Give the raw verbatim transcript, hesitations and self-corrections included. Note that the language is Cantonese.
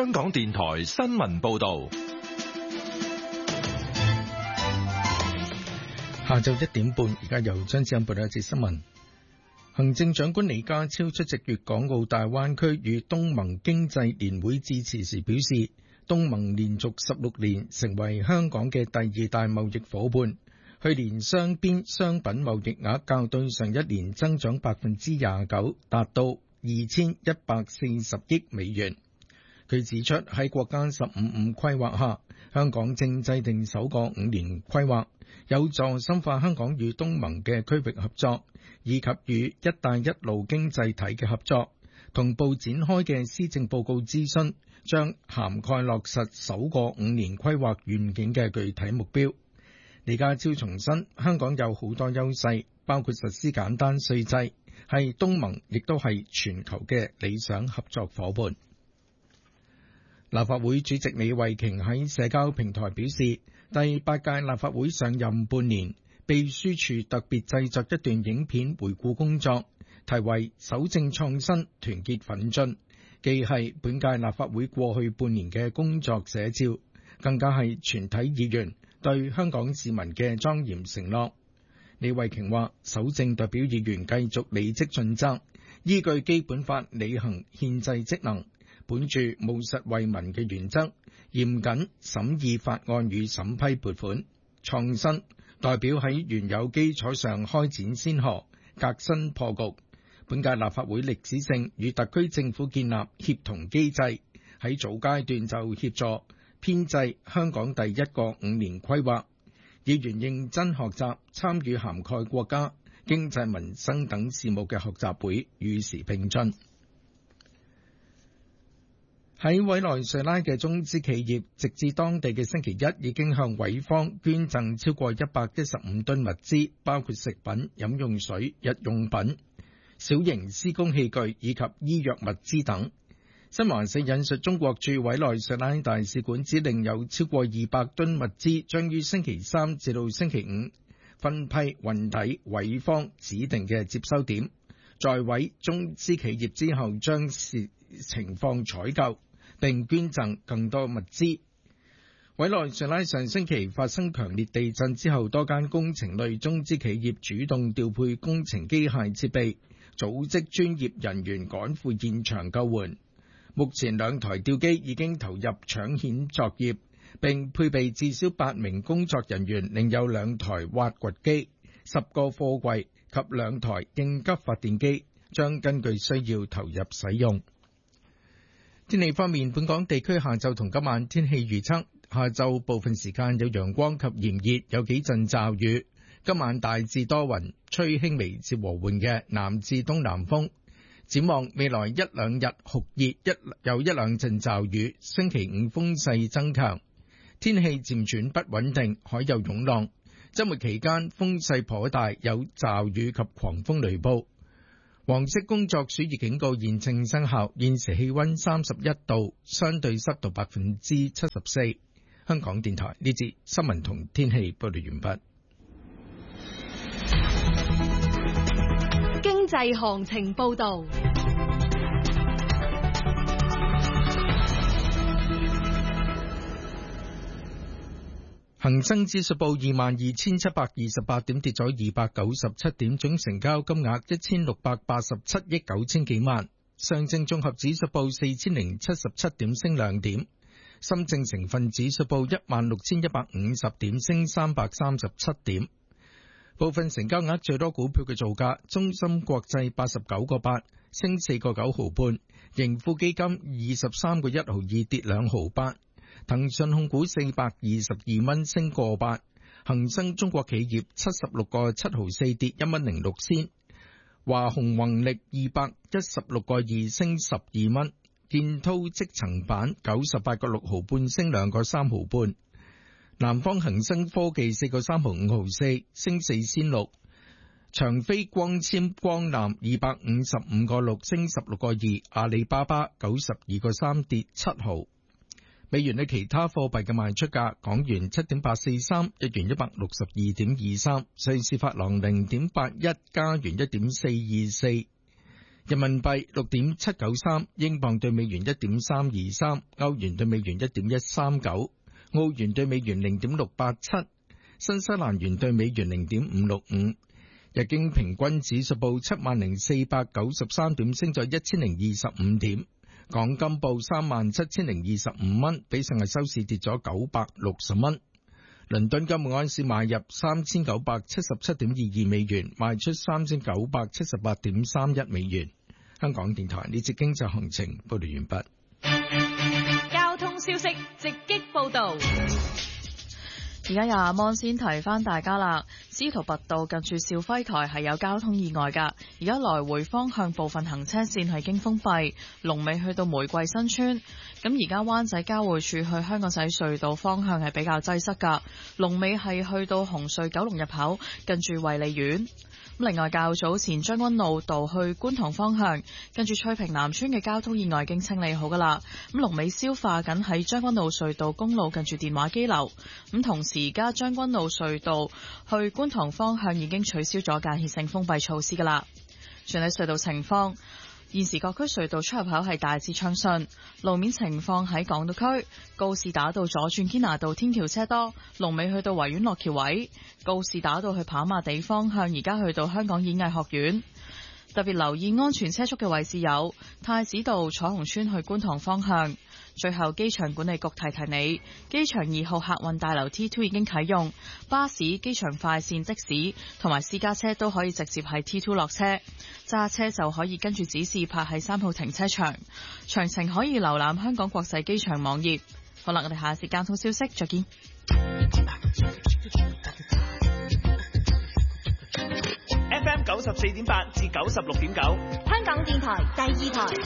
香港電台新聞報道。 下晝一點半，而家由張志恩報道一節新聞。行政長官李家超出席粵港澳大灣區與東盟經濟年會致辭時表示，東盟連續十六年成為香港嘅第二大貿易夥伴。去年雙邊商品貿易額較對上一年增長百分之廿九，達到二千一百四十億美元。佢指出，喺國家十五五規劃下，香港正制定首個五年規劃，有助深化香港與東盟嘅區域合作，以及與一帶一路經濟體嘅合作。同步展開嘅施政報告諮詢，將涵蓋落實首個五年規劃願景嘅具體目標。李家超重申，香港有好多優勢，包括實施簡單稅制，係東盟亦都係全球嘅理想合作夥伴。立法會主席李慧瓊喺社交平台表示，第八屆立法會上任半年，秘書處特別製作一段影片回顧工作，題為守正創新，團結奮進，既係本屆立法會過去半年嘅工作寫照，更加係全體議員對香港市民嘅莊嚴承諾。李慧瓊話，守正代表議員繼續履職盡責，依據基本法履行憲制職能，本住務實為民嘅原則，嚴謹審議法案與審批撥款。創新代表喺原有基礎上開展先河，革新破局。本屆立法會歷史性與特區政府建立協同機制，喺早階段就協助編製香港第一個五年規劃。議員認真學習，參與涵蓋國家經濟民生等事務嘅學習會，與時並進。喺委內瑞拉嘅中資企業，直至當地嘅星期一已經向委方捐贈超過一百一十五噸物資，包括食品、飲用水、日用品、小型施工器具以及醫藥物資等。新華社引述中國駐委內瑞拉大使館指令，有超過二百噸物資將於星期三至到星期五分批運抵委方指定嘅接收點，在委中資企業之後將視情況採購並捐贈更多物資。委內瑞拉上星期發生強烈地震之後，多間工程類中資企業主動調配工程機械設備，組織專業人員趕赴現場救援。目前兩台吊機已經投入搶險作業，並配備至少八名工作人員，另有兩台挖掘機、十個貨櫃及兩台應急發電機將根據需要投入使用。天氣方面，本港地區下晝同今晚天氣預測，下晝部分時間有陽光及炎熱，有幾陣驟雨。今晚大致多雲，吹輕微至和緩嘅南至東南風。展望未來一兩日酷熱，一有一兩陣驟雨，星期五風勢增強，天氣漸轉不穩定，海有湧浪。周末期間風勢頗大，有驟雨及狂風雷暴。黃色工作暑熱警告現正生效，現時氣溫三十一度，相對濕度百分之七十四。香港電台呢節新聞同天氣報道完畢。 經濟行情報道。 恒生指數報二萬二千七百二十八點，跌咗二百九十七點，總成交金額一千六百八十七億九千幾萬。上證綜合指數報四千零七十七點，升兩點。深證成分指數報一萬六千一百五十點，升三百三十七點。部分成交額最多股票嘅造價：中芯國際八十九個八，升四個九毫半；盈富基金二十三個一毫二，跌兩毫八；騰訊控股四百二十二蚊，升個八；恒生中國企業七十六個七毫四，跌一蚊零六仙；華虹宏力二百一十六個二，升十二蚊；建滔積層板九十八個六毫半，升兩個三毫半。南方恒生科技四個三毫五毫四，升四仙六；長飛光纖光纜二百五十五個六，升十六個二；阿里巴巴九十二個三，跌七毫。美元對其他貨幣嘅賣出價：港元七點八四三，日元一百六十二點二三，瑞士法郎零點八一，加元一點四二四， 人民幣六點七九三，英鎊對美元一點三二三，歐元對美元一點一三九，澳元對美元零點六八七，新西蘭元對美元零點五六五。日經平均指數報七萬零四百九十三點，升咗一千零二十五點。港金報三萬七千零二十五蚊，比上日收市跌咗九百六十蚊。倫敦金每盎司買入三千九百七十七點二二美元，賣出三千九百七十八點三一美元。香港電台呢節經濟行情報道完畢。 交通消息直擊報道。 而家廿蚊先提翻大家啦，司徒拔道近住肇輝台係有交通意外噶，而家來回方向部分行車線係經封閉，龍尾去到玫瑰新村。咁而家灣仔交匯處去香港仔隧道方向係比較擠塞噶，龍尾係去到紅隧九龍入口近住衛理苑。另外較早前將軍澳道去觀塘方向近住翠屏南村嘅交通意外已經清理好噶啦，咁龍尾消化緊喺將軍澳隧道公路近住電話機樓。咁同時而家將軍澳隧道去觀塘方向已經取消咗間歇性封閉措施噶啦。全體隧道情況，現時各區隧道出入口係大致暢順，路面情況喺港島區告士打道左轉堅拿道天橋車多，龍尾去到維園落橋位；告士打道去跑馬地方向而家去到香港演藝學院。特別留意安全車速嘅位置有太子道彩虹村去觀塘方向。最後，機場管理局提提你，機場二號客運大樓 T二 已經啟用，巴士、機場快線、的士同埋私家車都可以直接喺 T 二落車，揸車就可以跟住指示泊喺三號停車場。詳情可以瀏覽香港國際機場網頁。好啦，我哋下一節交通消息再見。 F M 九十四點八至九十六點九， 香港電台第二台。